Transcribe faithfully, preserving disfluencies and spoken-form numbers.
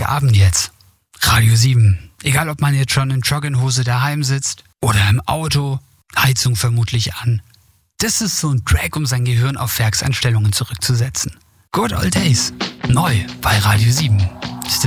Freitagabend jetzt. Radio sieben. Egal, ob man jetzt schon in Jogginghose daheim sitzt oder im Auto, Heizung vermutlich an. Das ist so ein Track, um sein Gehirn auf Werkseinstellungen zurückzusetzen. Good Old Days. Neu bei Radio sieben.